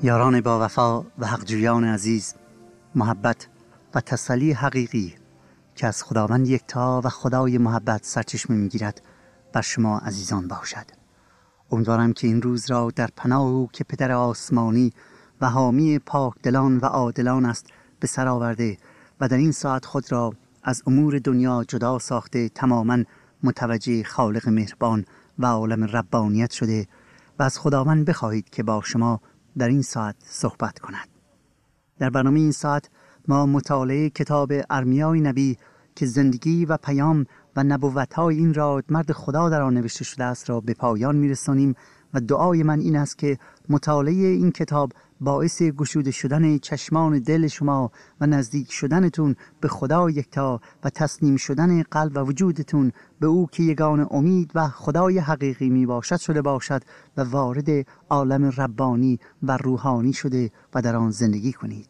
یاران با وفا و حقجویان عزیز، محبت و تسلی حقیقی که از خداوند یکتا و خدای محبت سرچشمه می‌گیرد بر شما عزیزان باشد. امیدوارم که این روز را در پناه او که پدر آسمانی و حامی پاک دلان و عادلان است به سر آورده و در این ساعت خود را از امور دنیا جدا ساخته تماماً متوجه خالق مهربان و عالم ربانیت شده و از خداوند بخواهید که با شما در این ساعت صحبت کند. در برنامه این ساعت ما مطالعه کتاب ارمیای نبی که زندگی و پیام و نبوت‌های این رادمرد خدا در آن نوشته شده است را به پایان می‌رسانیم و دعای من این است که مطالعه این کتاب باعث گشوده شدن چشمان دل شما و نزدیک شدنتون به خدا یکتا و تسلیم شدن قلب و وجودتون به او که یگان امید و خدای حقیقی می باشد شده باشد و وارد عالم ربانی و روحانی شده و در آن زندگی کنید.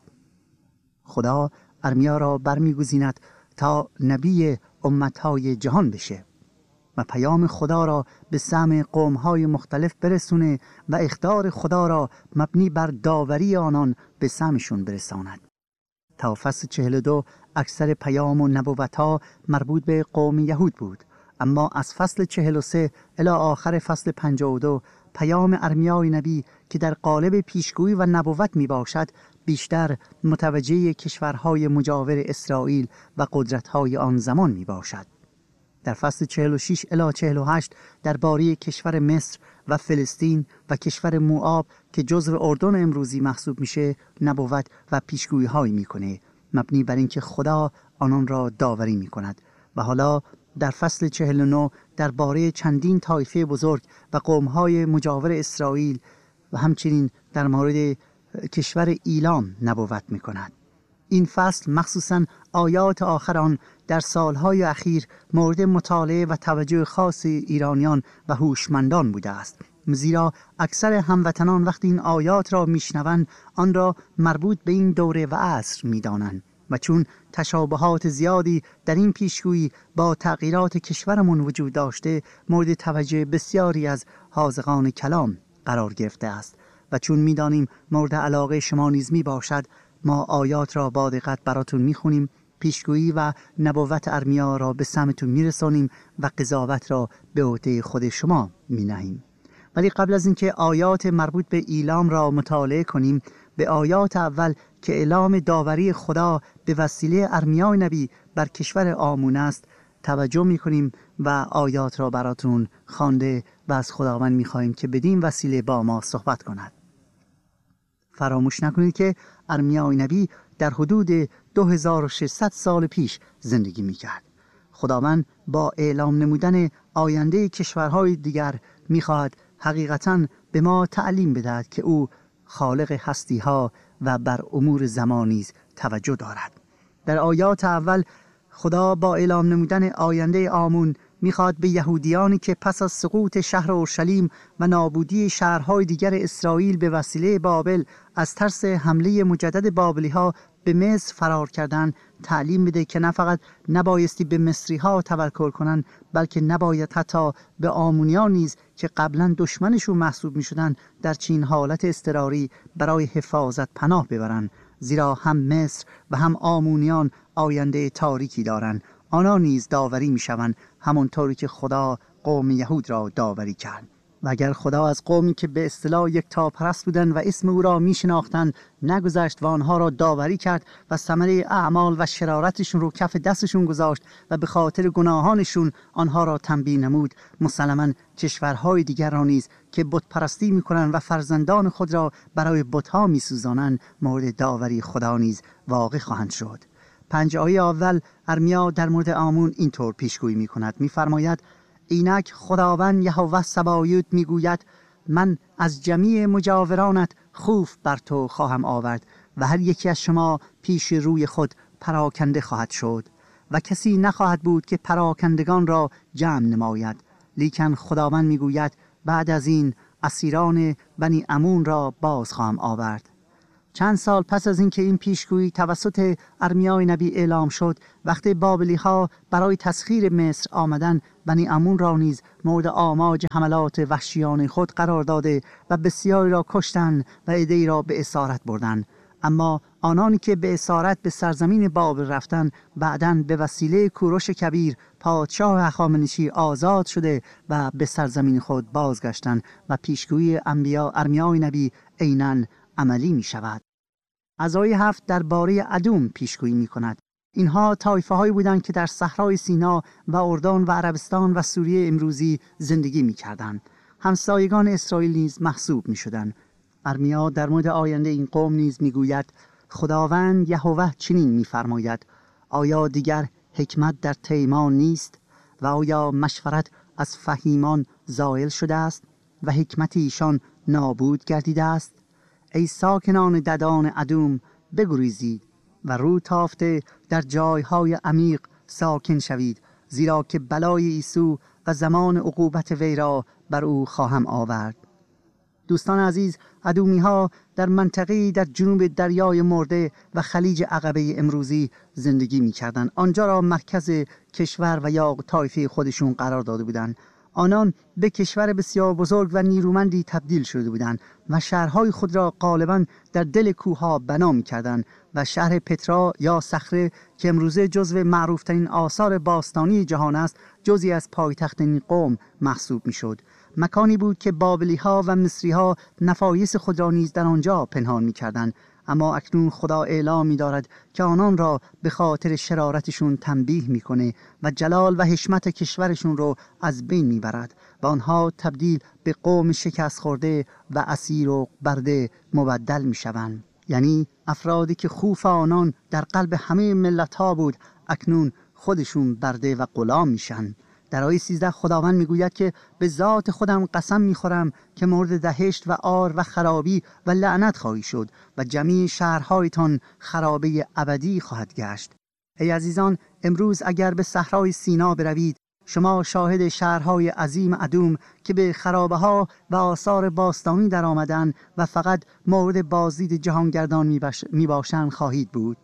خدا ارمیا را برمیگزیند تا نبی امتهای جهان بشه و پیام خدا را به سمع قوم‌های مختلف برسونه و اخطار خدا را مبنی بر داوری آنان به سمعشون برساند. تا فصل 42 اکثر پیام و نبوت‌ها مربوط به قوم یهود بود، اما از فصل 43 الی آخر فصل 52 پیام ارمیای نبی که در قالب پیشگویی و نبوت می باشد بیشتر متوجه کشورهای مجاور اسرائیل و قدرت‌های آن زمان می باشد. در فصل 46 الی 48 درباره کشور مصر و فلسطین و کشور موآب که جزو اردن امروزی محسوب میشه نبوت و پیشگویی هایی میکنه مبنی بر اینکه خدا آنان را داوری میکند. و حالا در فصل 49 درباره چندین طایفه بزرگ و قوم‌های مجاور اسرائیل و همچنین در مورد کشور ایلام نبوت میکند. این فصل مخصوصاً آیات آخر آن در سالهای اخیر مورد مطالعه و توجه خاص ایرانیان و هوشمندان بوده است، زیرا اکثر هموطنان وقتی این آیات را میشنوند آن را مربوط به این دوره و عصر میدانند و چون تشابهات زیادی در این پیشگویی با تغییرات کشورمون وجود داشته مورد توجه بسیاری از حاذقان کلام قرار گرفته است و چون میدانیم مورد علاقه شما نیز می باشد ما آیات را با دقت براتون میخونیم، پیشگویی و نبوت ارمیا را به سمعتون میرسانیم و قضاوت را به عهده خود شما مینهیم. ولی قبل از اینکه آیات مربوط به ایلام را مطالعه کنیم به آیات اول که اعلام داوری خدا به وسیله ارمیای نبی بر کشور آمون است توجه میکنیم و آیات را براتون خوانده و از خداوند میخواهیم که بدین وسیله با ما صحبت کند. فراموش نکنید که ارمیای نبی در حدود 2600 سال پیش زندگی میکرد. خداوند با اعلام نمودن آینده کشورهای دیگر میخواهد حقیقتاً به ما تعلیم بدهد که او خالق هستی ها و بر امور زمان نیز توجه دارد. در آیات اول خدا با اعلام نمودن آینده آمون میخواد به یهودیانی که پس از سقوط شهر اورشلیم و نابودی شهرهای دیگر اسرائیل به وسیله بابل از ترس حمله مجدد بابلی ها به مصر فرار کردن تعلیم بده که نه فقط نبایستی به مصری ها توکل کنن بلکه نباید حتی به آمونیان نیز که قبلا دشمنشون محسوب می شدن در چین حالت اضطراری برای حفاظت پناه ببرن، زیرا هم مصر و هم آمونیان آینده تاریکی دارن. آنها نیز داوری می شوند همانطوری که خدا قوم یهود را داوری کرد. و اگر خدا از قومی که به اصطلاح یکتاپرست بودند و اسم او را می شناختند نگذشت و آنها را داوری کرد و ثمره اعمال و شرارتشون رو کف دستشون گذاشت و به خاطر گناهانشون آنها را تنبیه نمود، مسلماً کشورهای دیگر را نیز که بت پرستی می کنند و فرزندان خود را برای بت‌ها می سوزانند مورد داوری خدا نیز واقع خواهند شد. 5 آیه اول ارمیا در مورد آمون اینطور پیشگویی می کند، می فرماید اینک خداوند یهوه سبایوت میگوید من از جمیع مجاورانت خوف بر تو خواهم آورد و هر یکی از شما پیش روی خود پراکنده خواهد شد و کسی نخواهد بود که پراکندگان را جمع نماید. لیکن خداوند میگوید بعد از این اسیران بنی امون را باز خواهم آورد. چند سال پس از اینکه این پیشگویی توسط ارمیای نبی اعلام شد، وقتی بابلی ها برای تسخیر مصر آمدن بنی عمون را نیز مورد آماج حملات وحشیانه خود قرار داده و بسیاری را کشتند و عده‌ای را به اسارت بردند. اما آنانی که به اسارت به سرزمین بابل رفتند بعداً به وسیله کوروش کبیر پادشاه هخامنشی آزاد شده و به سرزمین خود بازگشتند و پیشگویی ارمیای نبی عیناً عملی می شود. از آیه 7 درباره ادوم پیشگویی می کند. اینها طایفه هایی بودند که در صحرای سینا و اردن و عربستان و سوریه امروزی زندگی می کردند. همسایگان اسرائیل نیز محسوب می شدند. ارمیا در مورد آینده این قوم نیز می گوید خداوند یهوه چنین می فرماید: آیا دیگر حکمت در تیمان نیست و آیا مشورت از فهیمان زائل شده است و حکمت ایشان نابود گردیده است؟ ای ساکنان ددان ادوم بگریزید و رو تافته در جایهای عمیق ساکن شوید، زیرا که بلای عیسی و زمان عقوبت وی را بر او خواهم آورد. دوستان عزیز، ادومی ها در منطقه‌ای در جنوب دریای مرده و خلیج عقبه امروزی زندگی می کردند. آنجا را مرکز کشور و یا طایفه خودشون قرار داده بودند. آنان به کشور بسیار بزرگ و نیرومندی تبدیل شده بودند و شهرهای خود را غالباً در دل کوهها بنا می‌کردند و شهر پترا یا صخره که امروزه جزو معروفترین آثار باستانی جهان است، جزئی از پایتخت این قوم محسوب می‌شد. مکانی بود که بابلی‌ها و مصری‌ها نفایس خود را نیز در آنجا پنهان می‌کردند. اما اکنون خدا اعلام می‌دارد که آنان را به خاطر شرارتشون تنبیه می‌کنه و جلال و حشمت کشورشون رو از بین می‌برد و آنها تبدیل به قوم شکست خورده و اسیر و برده مبدل می‌شوند. یعنی افرادی که خوف آنان در قلب همه ملت‌ها بود اکنون خودشون برده و غلام میشن. در آیه 13 خداوند میگوید که به ذات خودم قسم میخورم که مورد دهشت و عار و خرابی و لعنت خواهی شد و جمیع شهرهایتان خرابه ابدی خواهد گشت. ای عزیزان، امروز اگر به صحرای سینا بروید شما شاهد شهرهای عظیم ادوم که به خرابه ها و آثار باستانی در آمدن و فقط مورد بازدید جهانگردان می باشند خواهید بود.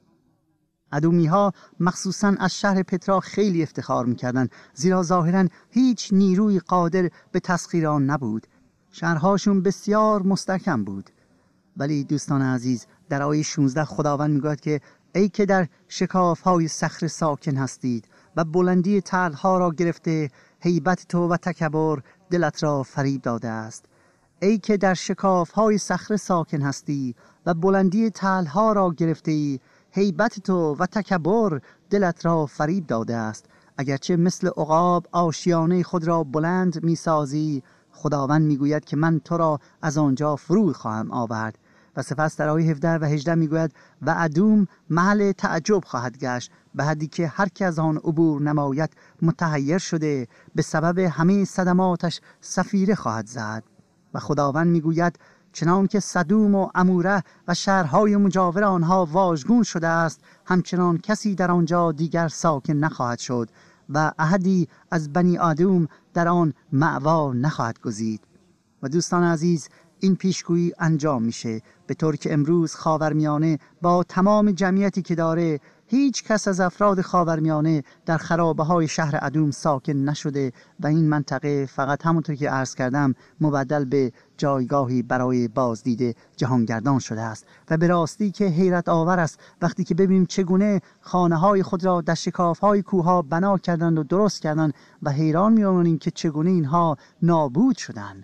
ادومی ها مخصوصاً از شهر پترا خیلی افتخار می‌کردند، زیرا ظاهراً هیچ نیروی قادر به تسخیر آن نبود. شهرهاشون بسیار مستحکم بود. ولی دوستان عزیز، در آیه 16 خداوند میگوید که ای که در شکاف‌های صخره ساکن هستید و بلندی تل‌ها را گرفته، هیبت تو و تکبر دلت را فریب داده است. ای که در شکاف‌های صخره ساکن هستی و بلندی تل‌ها را گرفته، هیبت تو و تکبر دلت را فریب داده است. اگرچه مثل عقاب آشیانه خود را بلند می‌سازی، خداوند میگوید که من تو را از آنجا فرو خواهم آورد. و سپس در آیه 17 و 18 میگوید و ادوم محل تعجب خواهد گشت، به حدی که هر که از آن عبور نماید متحیر شده، به سبب همه صدماتش صفیره خواهد زد. و خداوند میگوید چنان که سدوم و اموره و شهرهای مجاور آنها واژگون شده است، همچنان کسی در آنجا دیگر ساکن نخواهد شد و احدی از بنی آدم در آن مأوا نخواهد گزید. و دوستان عزیز، این پیشگویی انجام میشه به طور که امروز خاورمیانه با تمام جمعیتی که داره، هیچ کس از افراد خاورمیانه در خرابه های شهر ادوم ساکن نشده و این منطقه فقط همونطور که عرض کردم مبدل به جایگاهی برای بازدید جهانگردان شده است. و به راستی که حیرت آور است وقتی که ببینیم چگونه خانه های خود را در شکاف های کوه ها بنا کردند و درست کردند و حیران می‌مانیم که چگونه اینها نابود شدند.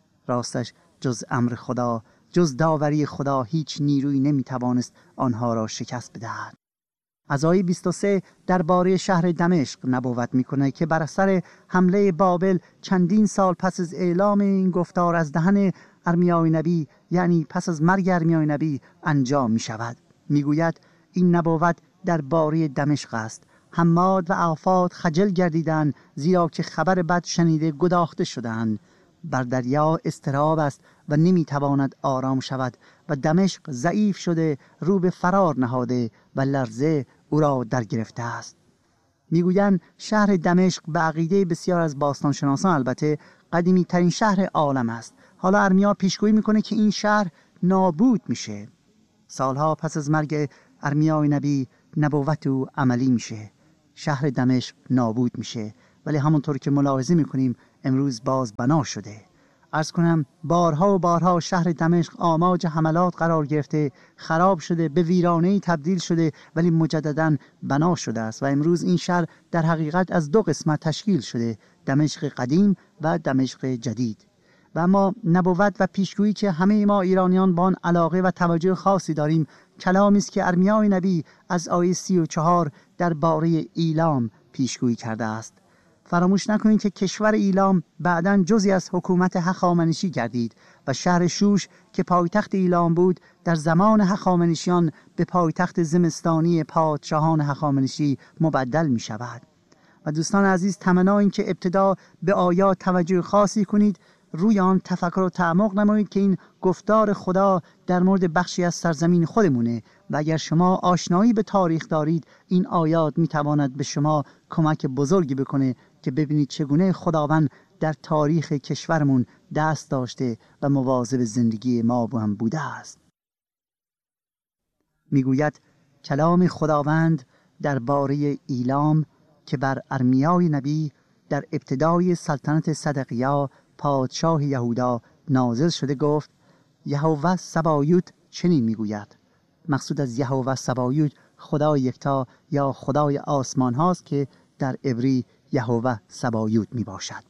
راستش جز امر خدا، جز داوری خدا هیچ نیرویی نمیتوانست آنها را شکست بدهد. از آیه 23 درباره شهر دمشق نبوت میکنه که بر اثر حمله بابل چندین سال پس از اعلام این گفتار از دهن ارمیای نبی، یعنی پس از مرگ ارمیای نبی، انجام میشود. میگوید این نبوت درباره دمشق است. حماد و آفات خجل گردیدند، زیرا که خبر بد شنیده گداخته شدند. بر دریا اضطراب است و نمیتواند آرام شود و دمشق ضعیف شده، رو به فرار نهاده و لرزه او را در گرفته است. میگویند شهر دمشق به عقیده بسیار از باستانشناسان البته قدیمی ترین شهر عالم است. حالا ارمیا پیشگویی میکنه که این شهر نابود میشه. سالها پس از مرگ ارمیای نبی نبوت او عملی میشه. شهر دمشق نابود میشه ولی همونطور که ملاحظه میکنیم امروز باز بنا شده. عرض کنم بارها و بارها شهر دمشق آماج حملات قرار گرفته، خراب شده، به ویرانه‌ای تبدیل شده، ولی مجدداً بنا شده است و امروز این شهر در حقیقت از دو قسمت تشکیل شده، دمشق قدیم و دمشق جدید. و اما نبوت و پیشگویی که همه ما ایرانیان با آن علاقه و توجه خاصی داریم، کلامی است که ارمیای نبی از آیه 34 درباره ایلام پیشگویی کرده است. فراموش نکنید که کشور ایلام بعداً جزئی از حکومت هخامنشی گردید و شهر شوش که پایتخت ایلام بود در زمان هخامنشیان به پایتخت زمستانی پادشاهان هخامنشی مبدل می شود. و دوستان عزیز، تمنا این که ابتدا به آیات توجه خاصی کنید، روی آن تفکر و تعمق نمایید که این گفتار خدا در مورد بخشی از سرزمین خودمونه و اگر شما آشنایی به تاریخ دارید این آیات میتواند به شما کمک بزرگی بکنه که ببینید چگونه خداوند در تاریخ کشورمون دست داشته و مواظب زندگی ما هم بوده است. میگوید کلام خداوند درباره ایلام که بر ارمیای نبی در ابتدای سلطنت صدقیا پادشاه یهودا نازل شده گفت: یهوه سبایوت چنین میگوید. مقصود از یهوه سبایوت خدای یکتا یا خدای آسمان هاست که در عبری یهوه سبایوت می باشد.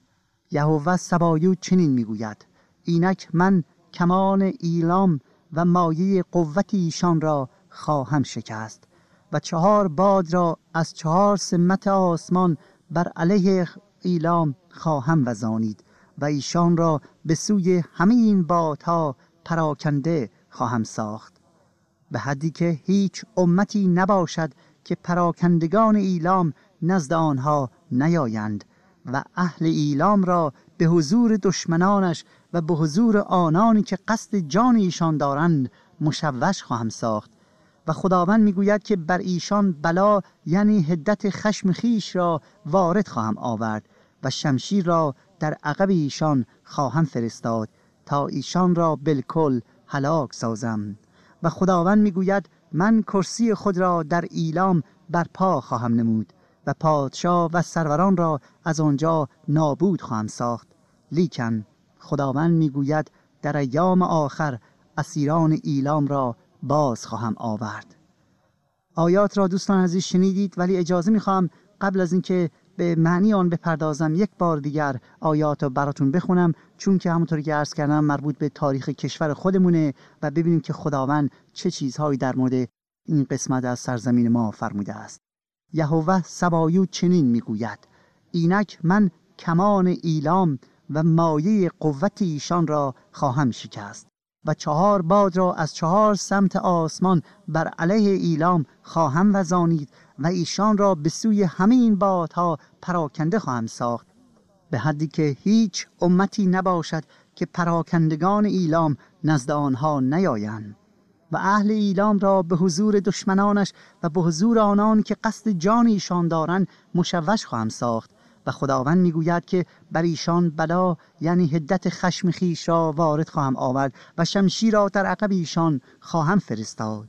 یهوه سبایوت چنین میگوید: اینک من کمان ایلام و مایه قوت ایشان را خواهم شکست و 4 باد را از 4 سمت آسمان بر علیه ایلام خواهم وزانید و ایشان را به سوی همه این بادها پراکنده خواهم ساخت، به حدی که هیچ امتی نباشد که پراکندگان ایلام نزد آنها نیایند و اهل ایلام را به حضور دشمنانش و به حضور آنانی که قصد جان ایشان دارند مشوش خواهم ساخت. و خداوند میگوید که بر ایشان بلا یعنی حدت خشم خیش را وارد خواهم آورد و شمشیر را در عقب ایشان خواهم فرستاد تا ایشان را بالکل هلاک سازم. و خداوند میگوید من کرسی خود را در ایلام برپا خواهم نمود و پادشاه و سروران را از آنجا نابود خواهم ساخت. لیکن خداوند میگوید در ایام آخر اسیران ایلام را باز خواهم آورد. آیات را دوستان عزیز شنیدید، ولی اجازه میخوام قبل از اینکه به معنی آن بپردازم یک بار دیگر آیات رو براتون بخونم، چون که همونطوری که عرض کردم مربوط به تاریخ کشور خودمونه و ببینیم که خداوند چه چیزهایی در مورد این قسمت از سرزمین ما فرموده است. یهوه سبایوت چنین میگوید: اینک من کمان ایلام و مایه قوت ایشان را خواهم شکست و 4 باد را از 4 سمت آسمان بر علیه ایلام خواهم وزانید و ایشان را به سوی همه این بادها پراکنده خواهم ساخت، به حدی که هیچ امتی نباشد که پراکندگان ایلام نزد آنها نیایند و اهل ایلام را به حضور دشمنانش و به حضور آنان که قصد جان ایشان دارند مشوش خواهم ساخت. و خداوند میگوید که بر ایشان بلا یعنی حدت خشم خیش را وارد خواهم آورد و شمشیر را در عقب ایشان خواهم فرستاد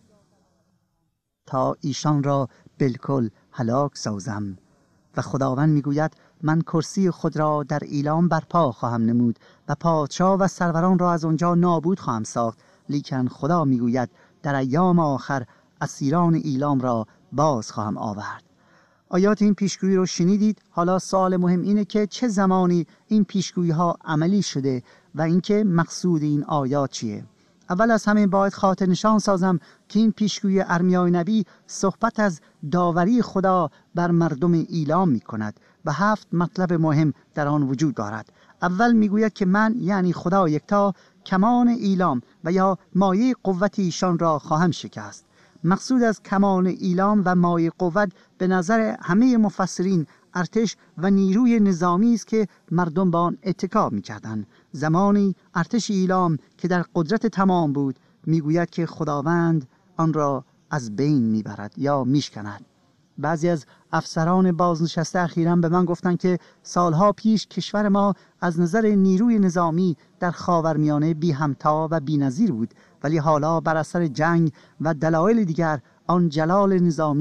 تا ایشان را بالکل هلاک سازم. و خداوند میگوید من کرسی خود را در ایلام برپا خواهم نمود و پادشاه و سروران را از آنجا نابود خواهم ساخت. لیکن خدا میگوید در ایام آخر اسیران ایلام را باز خواهم آورد. آیات این پیشگویی رو شنیدید. حالا سوال مهم اینه که چه زمانی این پیشگویی ها عملی شده و اینکه مقصود این آیات چیه؟ اول از همه باید خاطر نشان سازم که این پیشگویی ارمیای نبی صحبت از داوری خدا بر مردم ایلام می کند و 7 مطلب مهم در آن وجود دارد. اول میگوید که من یعنی خدا یکتا کمان ایلام و یا مایه قوت ایشان را خواهم شکست. مقصود از کمان ایلام و مایه قوت به نظر همه مفسرین ارتش و نیروی نظامی است که مردم با آن اتکا می‌کردند. زمانی ارتش ایلام که در قدرت تمام بود میگوید که خداوند آن را از بین میبرد یا میشکند. بعضی از افسران بازنشسته اخیراً به من گفتند که سالها پیش کشور ما از نظر نیروی نظامی در خاورمیانه بی همتا و بی نظیر بود، ولی حالا بر اثر جنگ و دلایل دیگر آن جلال نظامی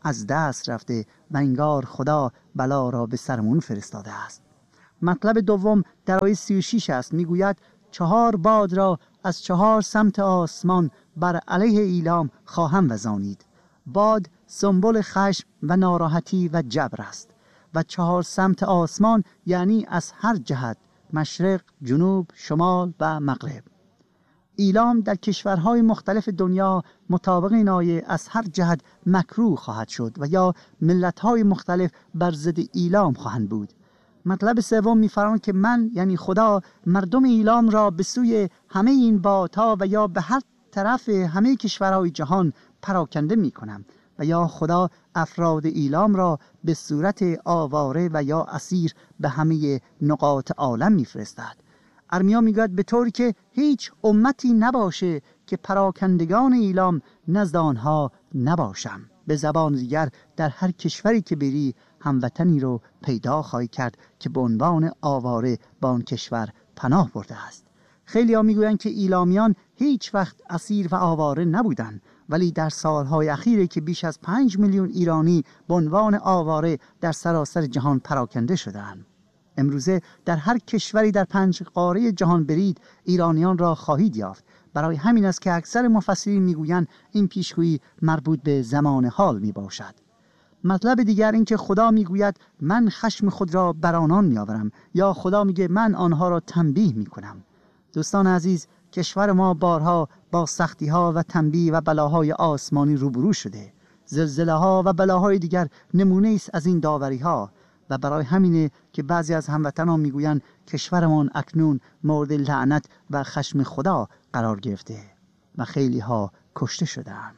از دست رفته و انگار خدا بلا را به سرمون فرستاده است. مطلب دوم در آیه 36 است، میگوید 4 باد را از 4 سمت آسمان بر علیه ایلام خواهم وزانید. باد سمبل خشم و ناراحتی و جبر است و 4 سمت آسمان یعنی از هر جهت، مشرق، جنوب، شمال و مغرب. ایلام در کشورهای مختلف دنیا مطابق این آیه از هر جهت مکروه خواهد شد و یا ملت‌های مختلف بر ضد ایلام خواهند بود. مطلب سوم می‌فرماید که من یعنی خدا مردم ایلام را به سوی همه این بادها و یا به هر طرف همه کشورهای جهان پراکنده می‌کنم و یا خدا افراد ایلام را به صورت آواره و یا اسیر به همه نقاط عالم می‌فرستد. ارمیا میگوید به طوری که هیچ امتی نباشه که پراکندگان ایلام نزد آنها نباشم. به زبان دیگر در هر کشوری که بری هموطنی رو پیدا خواهی کرد که به عنوان آواره با آن کشور پناه برده است. خیلی ها میگویند که ایلامیان هیچ وقت اسیر و آواره نبودند، ولی در سالهای اخیره که بیش از 5 میلیون ایرانی به عنوان آواره در سراسر جهان پراکنده شدند. امروزه در هر کشوری در 5 قاره جهان برید ایرانیان را خواهید یافت. برای همین است که اکثر مفسرین میگویند این پیشگویی مربوط به زمان حال می باشد. مطلب دیگر این که خدا میگوید من خشم خود را بر آنان میآورم، یا خدا میگه من آنها را تنبیه میکنم. دوستان عزیز، کشور ما بارها با سختی ها و تنبیه و بلاهای آسمانی روبرو شده. زلزله ها و بلاهای دیگر نمونه است از این داوری ها و برای همینه که بعضی از هموطنان میگویند کشورمان اکنون مورد لعنت و خشم خدا قرار گرفته و خیلی ها کشته شدند.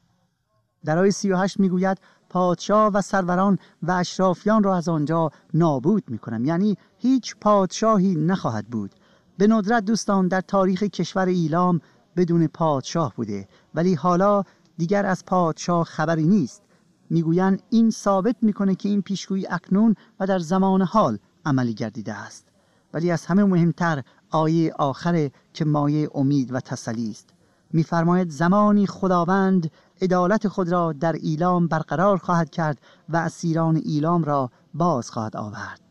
در آیه 38 میگوید پادشاه و سروران و اشرافیان را از آنجا نابود میکنم، یعنی هیچ پادشاهی نخواهد بود. به ندرت دوستان در تاریخ کشور ایلام بدون پادشاه بوده، ولی حالا دیگر از پادشاه خبری نیست. میگویند این ثابت میکنه که این پیشگویی اکنون و در زمان حال عملی گردیده است. ولی از همه مهمتر آیه آخره که مایه امید و تسلی است. میفرماید زمانی خداوند عدالت خود را در ایلام برقرار خواهد کرد و اسیران ایلام را باز خواهد آورد.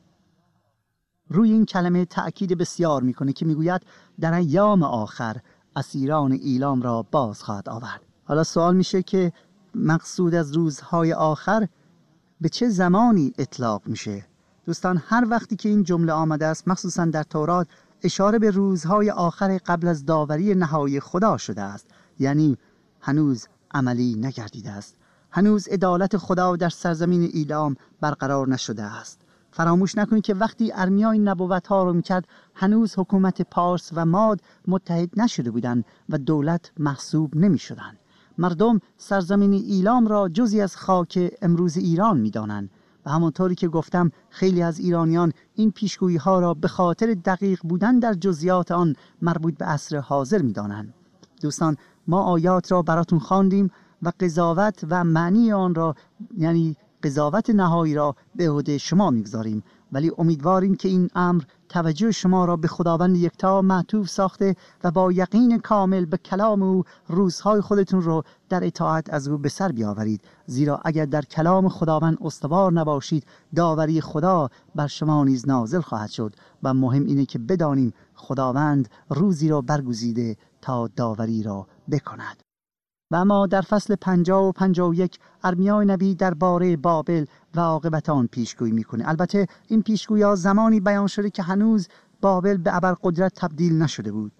روی این کلمه تأکید بسیار میکنه که میگوید در ایام آخر اسیران ایلام را باز خواهد آورد. حالا سوال میشه که مقصود از روزهای آخر به چه زمانی اطلاق میشه؟ دوستان هر وقتی که این جمله آمده است، مخصوصا در تورات، اشاره به روزهای آخر قبل از داوری نهایی خدا شده است، یعنی هنوز عملی نگردیده است. هنوز عدالت خدا در سرزمین ایلام برقرار نشده است. فراموش نکنید که وقتی ارمیا این نبوت‌ها رو میکرد هنوز حکومت پارس و ماد متحد نشده بودند و دولت محسوب نمیشدند. مردم سرزمین ایلام را جزئی از خاک امروز ایران میدانند و همانطوری که گفتم خیلی از ایرانیان این پیشگویی ها را به خاطر دقیق بودن در جزئیات آن مربوط به عصر حاضر میدانند. دوستان ما آیات را براتون خواندیم و قضاوت و معنی آن را یعنی قضاوت نهایی را به عهده شما میگذاریم، ولی امیدواریم که این امر توجه شما را به خداوند یکتا معطوف ساخته و با یقین کامل به کلام او روزهای خودتون رو در اطاعت از او به سر بیاورید، زیرا اگر در کلام خداوند استوار نباشید داوری خدا بر شما نیز نازل خواهد شد و مهم اینه که بدانیم خداوند روزی را برگزیده تا داوری را بکند. و اما در فصل 50 و 51 ارمیا نبی درباره بابل و عاقبت آن پیشگویی میکنه. البته این پیشگویی‌ها زمانی بیان شده که هنوز بابل به ابرقدرت تبدیل نشده بود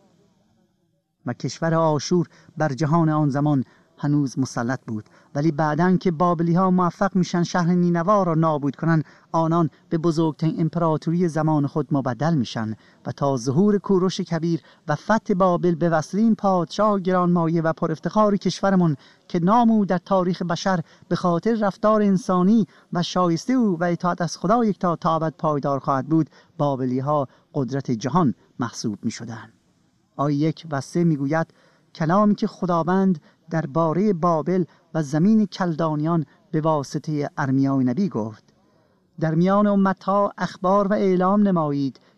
و کشور آشور بر جهان آن زمان هنوز مسلط بود، ولی بعدن که بابلی ها موفق میشن شهر نینوا را نابود کنن، آنان به بزرگترین امپراتوری زمان خود مبدل میشن و تا ظهور کوروش کبیر و فتح بابل به وسیله این پادشاه گرانمایه و پر افتخار کشورمون که نام او در تاریخ بشر به خاطر رفتار انسانی و شایسته او و اطاعت از خدا یکتا تا ابد پایدار خواهد بود، بابلی ها قدرت جهان محسوب میشدند. آیه 1 و 3 میگوید کلامی که خداوند درباره بابل و زمین کلدانیان به واسطه ارمیا نبی گفت: در میان امتها اخبار و اعلام نمایید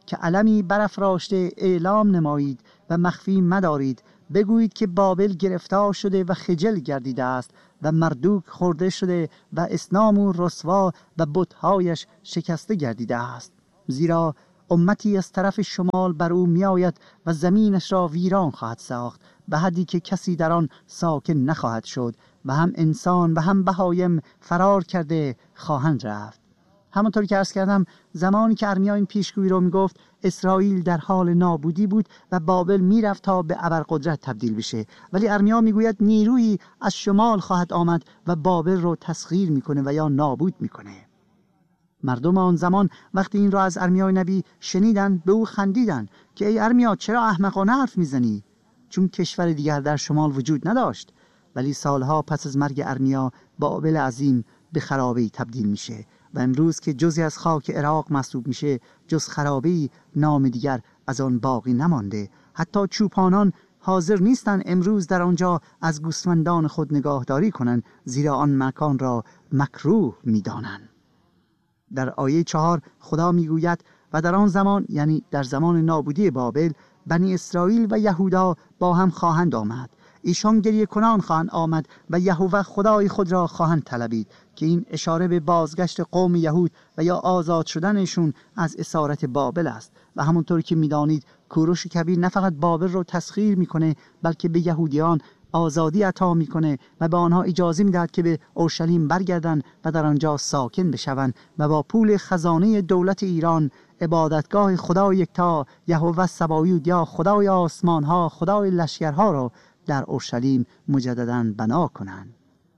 که علمی برافراشته اعلام نمایید و مخفی مدارید. بگویید که بابل گرفتار شده و خجل گردیده است و مردوک خورده شده و اصنام و رسوا و بت‌هایش شکسته گردیده است. زیرا امتی از طرف شمال بر او می آید و زمینش را ویران خواهد ساخت به حدی که کسی در آن ساکن نخواهد شد و هم انسان و هم بهایم فرار کرده خواهند رفت. همونطور که عرض کردم، زمانی که ارمیا این پیشگویی رو میگفت، اسرائیل در حال نابودی بود و بابل میرفت تا به ابرقدرت تبدیل بشه. ولی ارمیا میگوید نیرویی از شمال خواهد آمد و بابل رو تسخیر میکنه و یا نابود میکنه. مردم آن زمان وقتی این را از ارمیای نبی شنیدن به او خندیدن که ای ارمیا چرا احمقانه حرف میزنی؟ چون کشور دیگر در شمال وجود نداشت. ولی سالها پس از مرگ ارمیا بابل عظیم به خرابه‌ای تبدیل میشه و امروز که جزی از خاک عراق محسوب میشه، جز خرابه‌ای نام دیگر از آن باقی نمانده. حتی چوپانان حاضر نیستن امروز در آنجا از گوسفندان خود نگاهداری کنند، زیرا آن مکان را مکروه میدانند. در آیه 4 خدا میگوید و در آن زمان، یعنی در زمان نابودی بابل، بنی اسرائیل و یهودا با هم خواهند آمد. ایشان گریه کنان خواهند آمد و یهوه خدای خود را خواهند طلبید، که این اشاره به بازگشت قوم یهود و یا آزاد شدنشون از اسارت بابل است. و همونطور که میدانید کوروش کبیر نه فقط بابل رو تسخیر میکنه، بلکه به یهودیان آزادی عطا میکنه و به آنها اجازه میدهد که به اورشلیم برگردند و در آنجا ساکن بشوند و با پول خزانه دولت ایران عبادتگاه خدای یکتا یهوه سبایوت یا خدای آسمان ها، خدای لشکرها را در اورشلیم مجدداً بنا کنند.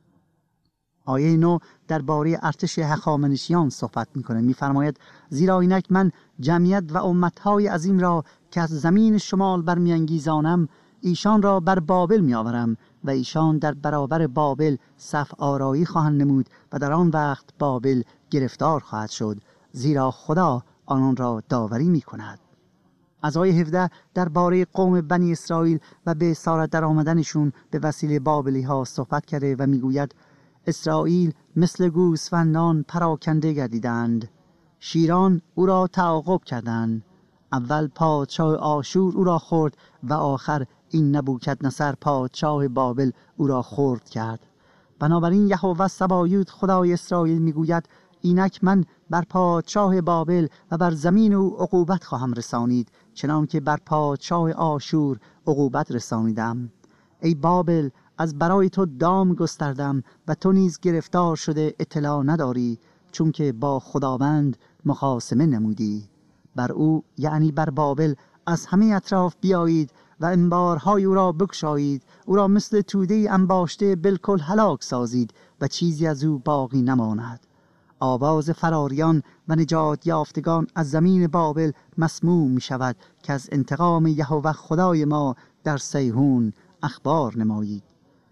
آیه 9 درباره ارتش هخامنشیان صحبت میکنه. میفرماید زیرا اینک من جمعیت و امتهای عظیم را که از زمین شمال برمیانگیزانم، ایشان را بر بابل میآورم و ایشان در برابر بابل صف آرایی خواهند نمود و در آن وقت بابل گرفتار خواهد شد، زیرا خدا آنان را داوری میکند. از آیه 17 درباره قوم بنی اسرائیل و به اسارت در آمدنشون به وسیله بابلی ها صحبت کرده و میگوید اسرائیل مثل گوسفندان پراکنده گردیدند، شیران او را تعاقب کردند. اول پادشاه آشور او را خورد و آخر این نبوکدنصر پادشاه بابل او را خورد کرد. بنابراین یهوه سبایوت خدای اسرائیل میگوید اینک من بر پادشاه بابل و بر زمین او عقوبت خواهم رسانید، چنان که بر پادشاه آشور عقوبت رسانیدم. ای بابل، از برای تو دام گستردم و تو نیز گرفتار شده اطلاع نداری، چون که با خداوند مخاصمه نمودی. بر او، یعنی بر بابل، از همه اطراف بیایید و انبارهای او را بگشایید، او را مثل توده انباشته بالکل هلاک سازید و چیزی از او باقی نماند. آواز فراریان و نجات یافتگان از زمین بابل مسموع می شود که از انتقام یهوه خدای ما در سیهون اخبار نمایید.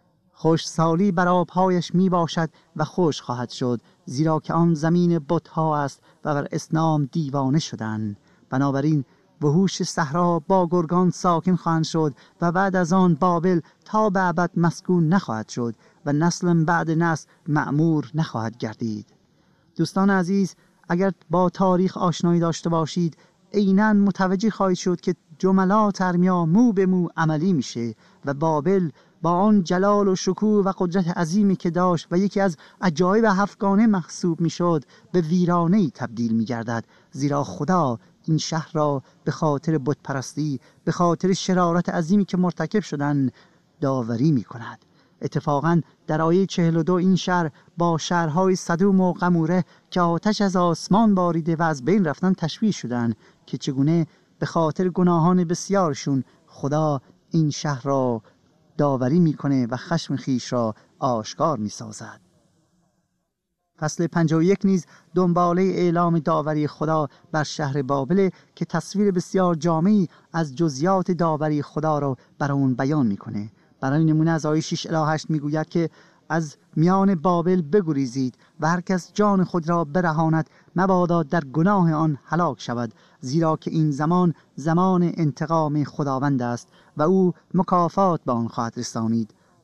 خوش سالی بر آبهایش می باشد و خوش خواهد شد، زیرا که آن زمین بتها است و بر اصنام دیوانه شدند. بنابراین وحوش صحرا با گرگان ساکن خواهند شد و بعد از آن بابل تا به ابد مسکون نخواهد شد و نسل بعد نسل معمور نخواهد گردید. دوستان عزیز، اگر با تاریخ آشنایی داشته باشید، عیناً متوجه خواهید شد که جملات ارمیا مو به مو عملی میشه و بابل با آن جلال و شکوه و قدرت عظیمی که داشت و یکی از عجایب هفتگانه محسوب میشد، به ویرانه‌ای تبدیل میگردد، زیرا خدا این شهر را به خاطر بتپرستی، به خاطر شرارت عظیمی که مرتکب شدند داوری میکند. اتفاقاً در آیه 42 این شهر با شهرهای سدوم و قموره که آتش از آسمان باریده و از بین رفتن تشبیه شدند که چگونه به خاطر گناهان بسیارشون خدا این شهر را داوری میکنه و خشم خیش را آشکار میسازد. فصل 51 نیز دنباله اعلام داوری خدا بر شهر بابل که تصویر بسیار جامعی از جزئیات داوری خدا را بر اون بیان میکنه. برای نمونه از آیه 6 الی 8 میگوید که از میان بابل بگریزید و هر کس جان خود را برهاند مبادا در گناه آن هلاک شود، زیرا که این زمان زمان انتقام خداوند است و او مکافات به آن خواهد رسانید.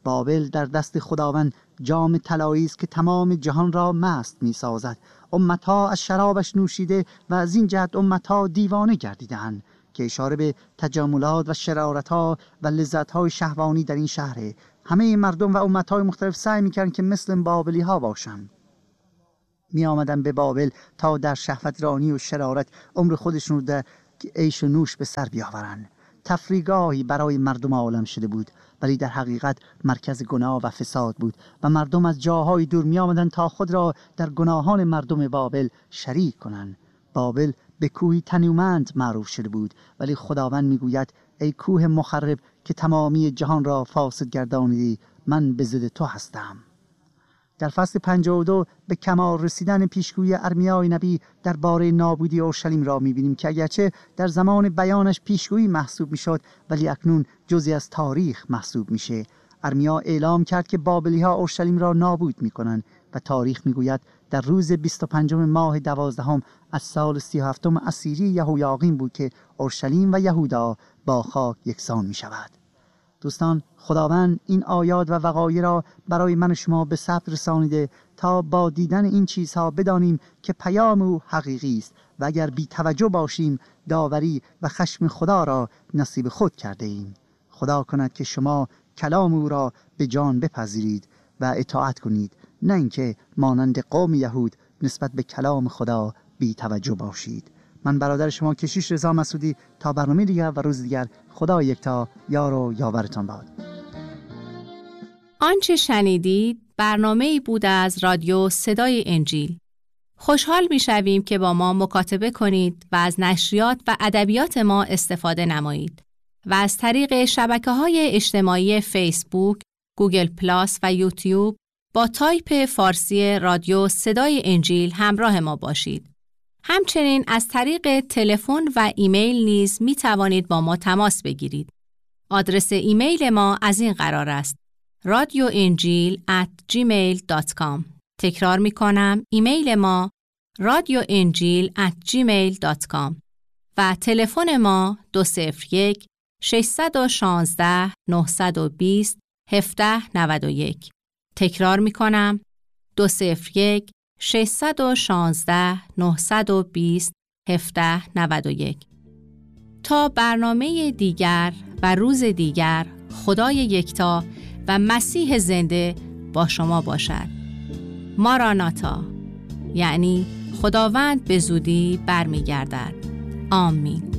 بابل در دست خداوند جام طلایی است که تمام جهان را مست می‌سازد. امت‌ها از شرابش نوشیده و از این جهت امت‌ها دیوانه گردیدند، که اشاره به تجاملات و شرارت‌ها و لذت‌های شهوانی در این شهره. همه مردم و امت‌های مختلف سعی می‌کردند که مثل بابلی‌ها باشند. می آمدن به بابل تا در شهوت رانی و شرارت عمر خودشون رو در عیش و نوش به سر بیاورن. تفریحگاهی برای مردم عالم شده بود، ولی در حقیقت مرکز گناه و فساد بود و مردم از جاهای دور می آمدن تا خود را در گناهان مردم بابل شریک کنند. بابل به کوهی تنومند معروف شده بود، ولی خداوند می گوید ای کوه مخرب که تمامی جهان را فاسد گردانیدی، من به ضد تو هستم. در فصل 52 به کمال رسیدن پیشگویی ارمیای نبی درباره نابودی اورشلیم را می‌بینیم که اگرچه در زمان بیانش پیشگویی محسوب می‌شد، ولی اکنون جزئی از تاریخ محسوب میشه. ارمیا اعلام کرد که بابلی‌ها اورشلیم را نابود می‌کنند و تاریخ می‌گوید در روز 25 ماه 12 از سال 37 اسیری یهویاقیم بود که اورشلیم و یهودا با خاک یکسان می‌شود. دوستان، خداوند این آیات و وقایع را برای من و شما به ثبت رسانیده تا با دیدن این چیزها بدانیم که پیام او حقیقی است و اگر بی توجه باشیم داوری و خشم خدا را نصیب خود کرده ایم. خدا کند که شما کلام او را به جان بپذیرید و اطاعت کنید، نه اینکه مانند قوم یهود نسبت به کلام خدا بی توجه باشید. من برادر شما کشیش رضا مسعودی تا برنامه دیگر و روز دیگر، خدا یکتا یار و یاورتان باد. آنچه شنیدید برنامه‌ای بود از رادیو صدای انجیل. خوشحال می‌شویم که با ما مکاتبه کنید و از نشریات و ادبیات ما استفاده نمایید و از طریق شبکه‌های اجتماعی فیسبوک، گوگل پلاس و یوتیوب با تایپ فارسی رادیو صدای انجیل همراه ما باشید. همچنین از طریق تلفن و ایمیل نیز می توانید با ما تماس بگیرید. آدرس ایمیل ما از این قرار است: radioenjil@gmail.com. تکرار می کنم، ایمیل ما radioenjil@gmail.com و تلفن ما 201 616 920 1791. تکرار می کنم، 201 616 920 1791. تا برنامه دیگر و روز دیگر، خدای یکتا و مسیح زنده با شما باشد. ماراناتا، یعنی خداوند به زودی برمیگردد. آمین.